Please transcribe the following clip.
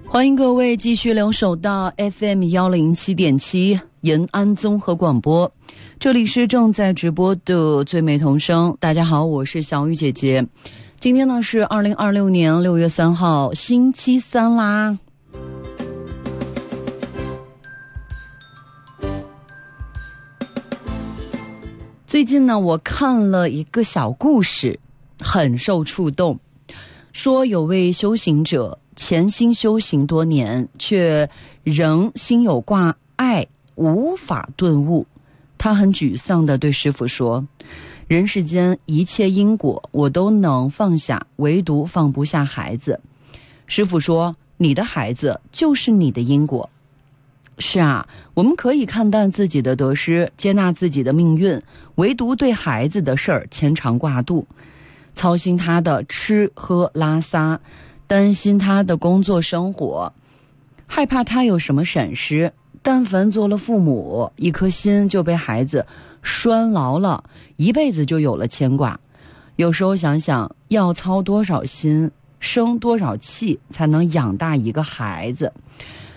欢迎各位继续留守到 FM107.7 延安综合广播，这里是正在直播的最美童声。大家好，我是小雨姐姐。今天呢是2026年6月3号，星期三啦。最近呢，我看了一个小故事，很受触动。说有位修行者潜心修行多年，却仍心有挂碍，无法顿悟。他很沮丧地对师父说：人世间一切因果我都能放下，唯独放不下孩子。师父说：你的孩子就是你的因果。是啊，我们可以看淡自己的得失，接纳自己的命运，唯独对孩子的事儿牵肠挂肚，操心他的吃喝拉撒，担心他的工作生活，害怕他有什么闪失。但凡做了父母，一颗心就被孩子拴牢了，一辈子就有了牵挂。有时候想想，要操多少心，生多少气，才能养大一个孩子。